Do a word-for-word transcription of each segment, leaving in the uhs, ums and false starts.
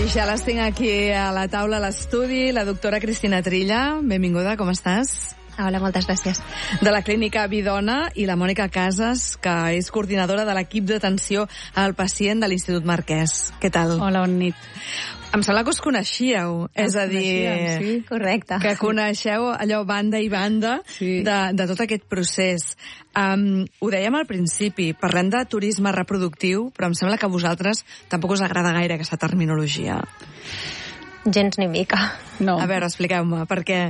I ja les tinc aquí a la taula a l'estudi, la doctora Cristina Trilla. Benvinguda, com estàs? Hola, moltes gràcies. De la Clínica Vidona, i la Mònica Casas, que és coordinadora de l'equip d'atenció al pacient de l'Institut Marquès. Què tal? Hola, bon nit. Em sembla que us coneixíeu, és a dir, sí, correcte. que coneixeu allò banda i banda sí. de, de tot aquest procés. Um, ho dèiem al principi, parlem de turisme reproductiu, però em sembla que a vosaltres tampoc us agrada gaire aquesta terminologia. Gens ni mica. No. A veure, expliqueu-me, per què?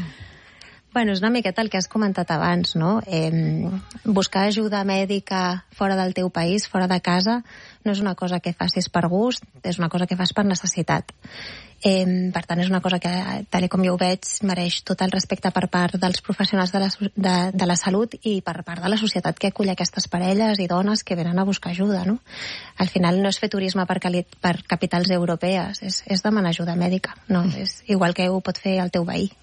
Bueno, és una miqueta el que has comentat abans, no? Eh, buscar ajuda mèdica fora del teu país, fora de casa, no és una cosa que facis per gust, és una cosa que fas per necessitat. Eh, per tant, és una cosa que, tal com jo ho veig, mereix tot el respecte per part dels professionals de la, de, de la salut i per part de la societat que acull aquestes parelles i dones que venen a buscar ajuda, no? Al final no és fer turisme per, cali, per capitals europees, és, és demanar ajuda mèdica, no? És igual que ho pot fer el teu veí.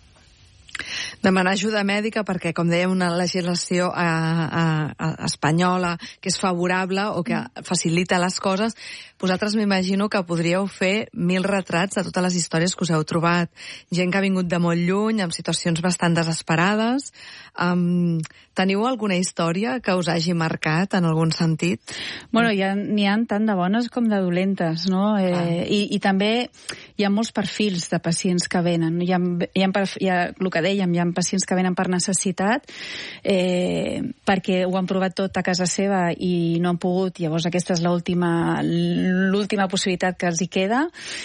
Demanar ajuda mèdica perquè, com dèiem, una legislació a, a, a espanyola que és favorable o que facilita les coses, vosaltres m'imagino que podríeu fer mil retrats de totes les històries que us heu trobat. Gent que ha vingut de molt lluny, amb situacions bastant desesperades. Um, teniu alguna història que us hagi marcat en algun sentit? Bueno, n'hi ha, ha tant de bones com de dolentes, no? Eh, ah. i, I també hi ha molts perfils de pacients que venen. Hi ha, hi ha, hi ha el que dèiem, hi ha pacients que venen per necessitat, eh, perquè ho han provat tot a casa seva i no han pogut, llavors aquesta és l'última l'última possibilitat que els hi queda,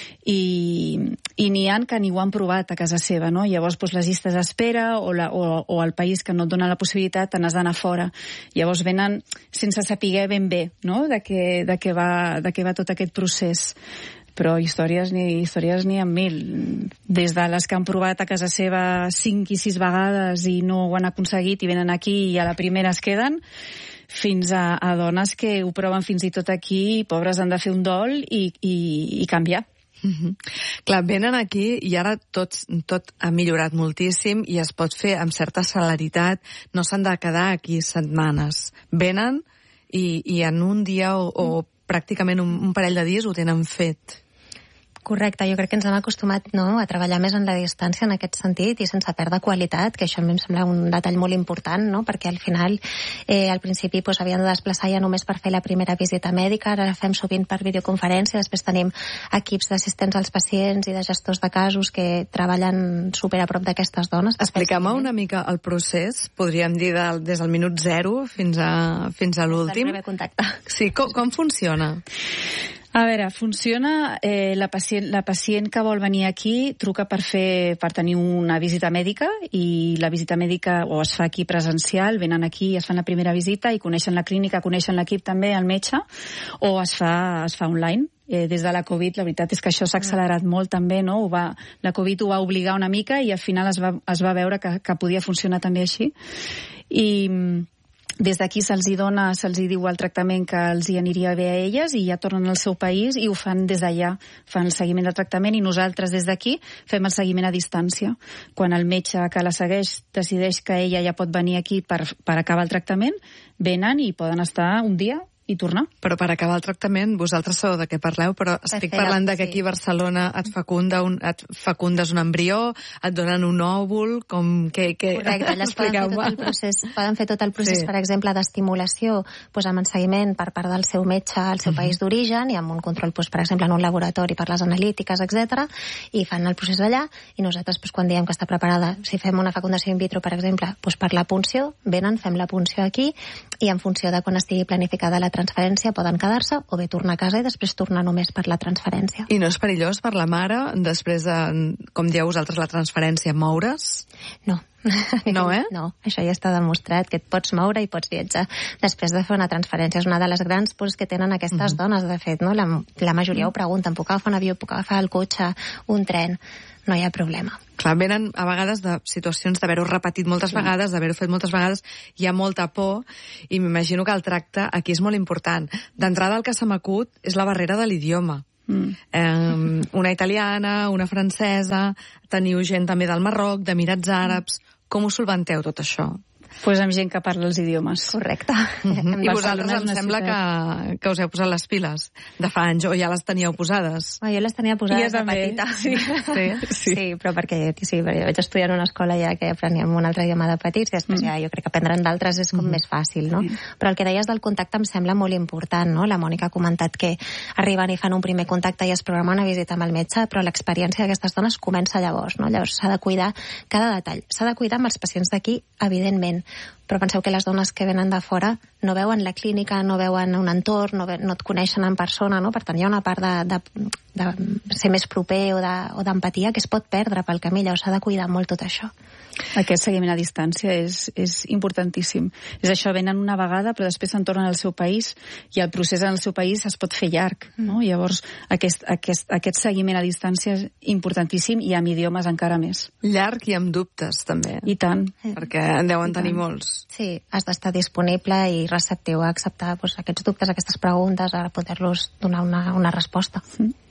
i, i n'hi ha que ni ho han provat a casa seva, no? Llavors doncs, les llistes d'espera o, la, o, o el país que no et dona la possibilitat te n'has d'anar fora. Llavors venen sense saber ben bé, no? de, què, de, què va, de què va tot aquest procés. Però històries ni històries ni en mil. Des de les que han provat a casa seva cinc i sis vegades i no ho han aconseguit i venen aquí i a la primera es queden, fins a, a dones que ho proven fins i tot aquí i pobres han de fer un dol i, i, i canviar. Mm-hmm. Clar, venen aquí i ara tot, tot ha millorat moltíssim i es pot fer amb certa celeritat, no s'han de quedar aquí setmanes. Venen i, i en un dia o, o pràcticament un, un parell de dies ho tenen fet. Correcte, jo crec que ens hem acostumat, no, a treballar més en la distància en aquest sentit i sense perdre qualitat, que això a mi em sembla un detall molt important, no? Perquè al final, eh, al principi pues, havien de desplaçar ja només per fer la primera visita mèdica, ara la fem sovint per videoconferència, després tenim equips d'assistents als pacients i de gestors de casos que treballen super a prop d'aquestes dones. Expliquem-me una mica el procés, podríem dir del, des del minut zero fins a, fins a l'últim. El primer contacte. Sí, com, com funciona? A veure, funciona, eh, la, pacient, la pacient que vol venir aquí truca per fer per tenir una visita mèdica i la visita mèdica o es fa aquí presencial, venen aquí, es fan la primera visita i coneixen la clínica, coneixen l'equip també, el metge, o es fa, es fa online. Eh, des de la Covid, la veritat és que això s'ha accelerat molt també, no? Ho va, la Covid ho va obligar una mica i al final es va, es va veure que, que podia funcionar també així. I des d'aquí se'ls hi dona, se'ls hi diu el tractament que els hi aniria bé a elles i ja tornen al seu país i ho fan des d'allà, fan el seguiment del tractament i nosaltres des d'aquí fem el seguiment a distància. Quan el metge que la segueix decideix que ella ja pot venir aquí per, per acabar el tractament, venen i poden estar un dia i tornar. Però per acabar el tractament, vosaltres sabeu de què parleu, però estic parlant de que aquí a Barcelona et, fecunda un, et fecundes un embrió, et donen un òvul, com que... que... Correcte, elles poden fer tot el procés, poden fer tot el procés, sí. Per exemple, d'estimulació, doncs, amb enseguiment per part del seu metge al seu uh-huh. país d'origen i amb un control, doncs, per exemple, en un laboratori per les analítiques, etcètera, i fan el procés allà, i nosaltres, doncs, quan diem que està preparada, si fem una fecundació in vitro, per exemple, doncs, per la punció, venen, fem la punció aquí, i en funció de quan estigui planificada la transferència poden quedar-se o bé tornar a casa i després tornar només per la transferència. I no és perillós per la mare, després de, com dieu vosaltres, la transferència, moure's? No. No, eh? No, això ja està demostrat, que et pots moure i pots viatjar després de fer una transferència. És una de les grans pors que tenen aquestes uh-huh. dones, de fet, no? La, la majoria uh-huh. ho pregunten, puc agafar un avió, puc agafar el cotxe, un tren... No hi ha problema. Clar, venen a vegades de situacions d'haver-ho repetit moltes sí. vegades, d'haver-ho fet moltes vegades, hi ha molta por, i m'imagino que el tracte aquí és molt important. D'entrada, el que se m'acut és la barrera de l'idioma. Mm. Eh, una italiana, una francesa, teniu gent també del Marroc, d'Emirats Àrabs... Com ho solventeu, tot això? Pues amb gent que parla els idiomes. Correcte. Mm-hmm. I vosaltres em sembla que, que us heu posat les piles de fa anys, o ja les teníeu posades? Oh, jo les tenia posades de també. petita. Sí. Sí. Sí. sí, però perquè, sí, perquè jo vaig estudiar en una escola ja que apreníem un altre idioma de petits, i després mm. ja jo crec que aprendre'n d'altres és com mm. més fàcil, no? Sí. Però el que deies del contacte em sembla molt important, no? La Mònica ha comentat que arriben i fan un primer contacte i es programa una visita amb el metge, però l'experiència d'aquestes dones comença llavors, no? Llavors s'ha de cuidar cada detall. S'ha de cuidar amb els pacients d'aquí, evidentment, però penseu que les dones que venen de fora no veuen la clínica, no veuen un entorn, no, ve, no et coneixen en persona, no? Per tant, hi ha una part de, de, de ser més proper o d'empatia que es pot perdre pel camí, llavors s'ha de cuidar molt tot això. Aquest seguiment a distància és, és importantíssim. És això, venen una vegada, però després se'n tornen al seu país, i el procés en el seu país es pot fer llarg, no? Mm. Llavors, aquest, aquest, aquest seguiment a distància és importantíssim, i amb idiomes encara més. Llarg i amb dubtes, també. I tant. Perquè en deuen tenir molts. Sí, has d'estar disponible i receptiu a acceptar doncs, aquests dubtes, aquestes preguntes, a poder-los donar una, una resposta. Mm.